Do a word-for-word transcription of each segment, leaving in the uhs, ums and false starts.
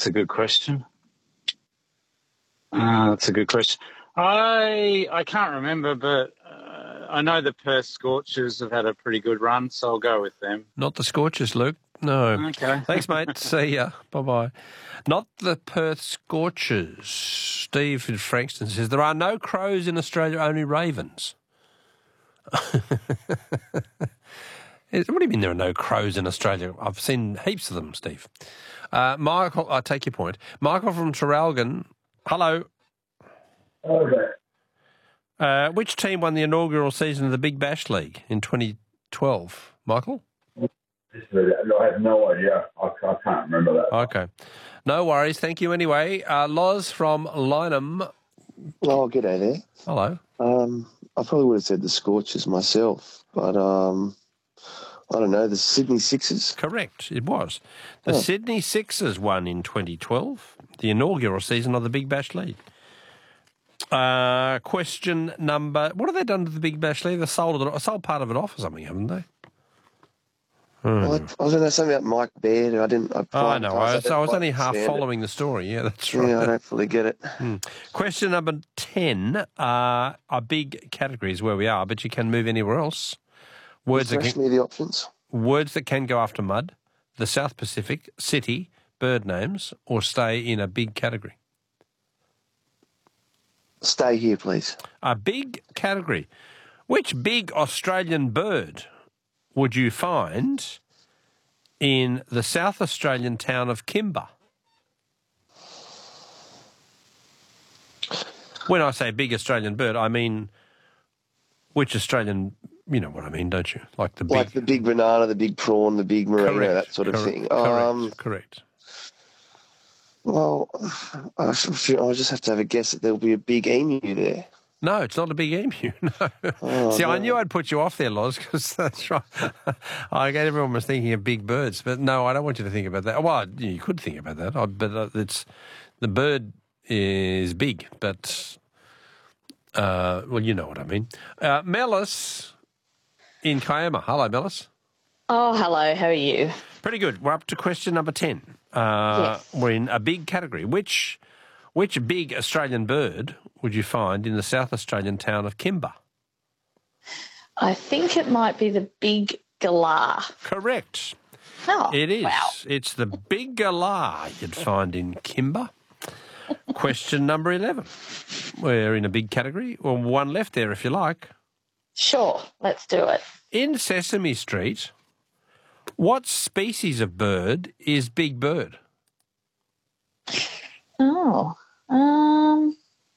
That's a good question. Uh, that's a good question. I I can't remember, but uh, I know the Perth Scorchers have had a pretty good run, so I'll go with them. Not the Scorchers, Luke. No. Okay. Thanks, mate. See ya. Bye-bye. Not the Perth Scorchers. Steve in Frankston says, there are no crows in Australia, only ravens. What do you mean there are no crows in Australia? I've seen heaps of them, Steve. Uh, Michael, I take your point. Michael from Traralgon, hello. Okay. Uh, which team won the inaugural season of the Big Bash League in twenty twelve? Michael? I have no idea. I, I can't remember that. Okay. No worries. Thank you anyway. Uh, Loz from Lynham. Oh, g'day there. Hello. Um, I probably would have said the Scorchers myself, but um, I don't know, the Sydney Sixers? Correct, it was. The Oh. Sydney Sixers won in twenty twelve, the inaugural season of the Big Bash League. Uh, question number... What have they done to the Big Bash League? They sold, it, sold part of it off or something, haven't they? Hmm. Well, I, I was going to say something about Mike Baird. I didn't... I, Oh, no, I was, I was only half understand it. following the story. Yeah, that's right. Yeah, I don't fully get it. Hmm. Question number ten. Uh, a big category is where we are, but you can move anywhere else. Words that Refresh can, me the options. words that can go after mud, the South Pacific, city, bird names, or stay in a big category. Stay here, please. A big category. Which big Australian bird would you find in the South Australian town of Kimba? When I say big Australian bird, I mean which Australian, you know what I mean, don't you? Like the big... Like the big banana, the big prawn, the big merino, Correct, that sort of correct, thing. Correct, Um, correct. Well, I just have to have a guess that there'll be a big emu there. No, it's not a big emu, no. Oh, See, I no. knew I'd put you off there, Loz, because that's right. I get everyone was thinking of big birds, but no, I don't want you to think about that. Well, you could think about that, but it's the bird is big, but, uh, well, you know what I mean. Uh, Melis in Kiama. Hello, Melis. Oh, hello. How are you? Pretty good. We're up to question number ten. Uh, Yes. We're in a big category. Which which big Australian bird would you find in the South Australian town of Kimba? I think it might be the big galah. Correct. Oh, It is. Wow. It's the big galah you'd find in Kimba. Question number eleven. We're in a big category. Well, one left there if you like. Sure, let's do it. In Sesame Street, what species of bird is Big Bird? Oh, um,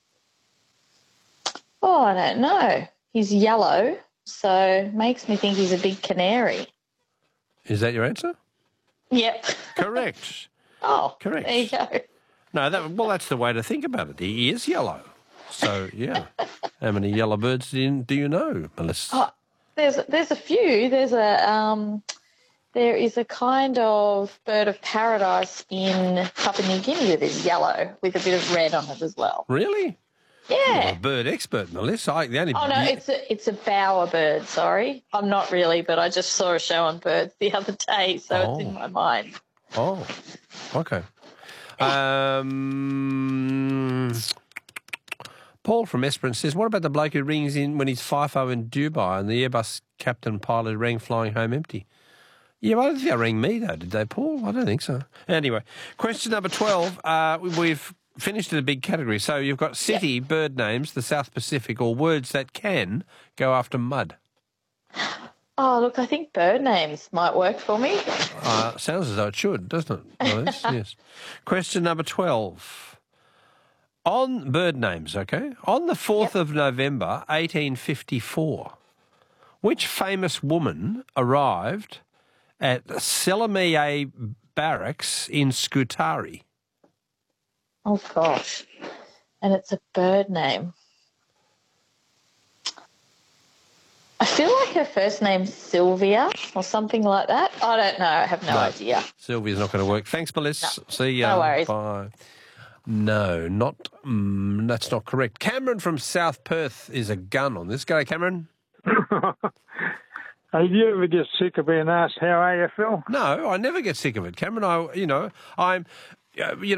oh, I don't know. He's yellow, so makes me think he's a big canary. Is that your answer? Yep. Correct. Oh, Correct. there you go. No, that, well, that's the way to think about it. He is yellow. So, yeah. How many yellow birds do you, do you know, Melissa? Oh, there's there's a few. There's a um, there is a kind of bird of paradise in Papua New Guinea that is yellow with a bit of red on it as well. Really? You're Yeah. a bird expert, Melissa. I, the only Oh no, it's a it's a bower bird. Sorry, I'm not really, but I just saw a show on birds the other day, so Oh. it's in my mind. Oh, okay. Um, Paul from Esperance says, what about the bloke who rings in when he's FIFO in Dubai and the Airbus captain pilot rang flying home empty? Yeah, I don't think they rang me, though, did they, Paul? I don't think so. Anyway, question number twelve. Uh, we've finished in a big category. So you've got city, Yep. bird names, the South Pacific, or words that can go after mud. Oh, look, I think bird names might work for me. Uh, sounds as though it should, doesn't it? Melissa? Yes. Question number twelve. On bird names, okay? On the fourth of November, eighteen fifty-four, which famous woman arrived at Selimiye Barracks in Scutari? Oh, gosh. And it's a bird name. I feel like her first name's Sylvia or something like that. I don't know. I have no, No. idea. Sylvia's not going to work. Thanks, Melissa. No. See ya. No worries. Bye. No, not. Mm, that's not correct. Cameron from South Perth is a gun on this. Go, Cameron. Hey, do you ever get sick of being asked how are you, Phil? No, I never get sick of it, Cameron. I, you know, I'm, uh, you know.